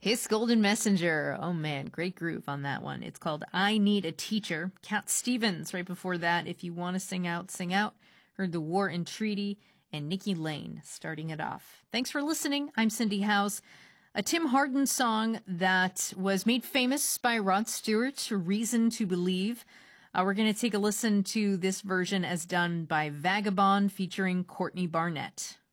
His Golden Messenger. Oh man, great groove on that one. It's called I Need a Teacher. Cat Stevens right before that. If You Want to Sing Out, Sing Out. Heard The War and Treaty and Nikki Lane starting it off. Thanks for listening. I'm Cindy House. A Tim Hardin song that was made famous by Rod Stewart, Reason to Believe. We're going to take a listen to this version as done by Vagabond featuring Courtney Barnett.